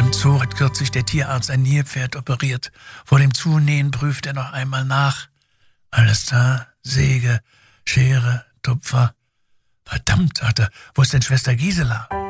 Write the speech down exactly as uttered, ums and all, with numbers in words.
Im Zoo hat kürzlich der Tierarzt ein Nilpferd operiert. Vor dem Zunähen prüft er noch einmal nach. Alles da, Säge, Schere, Tupfer. Verdammt, sagt er, wo ist denn Schwester Gisela?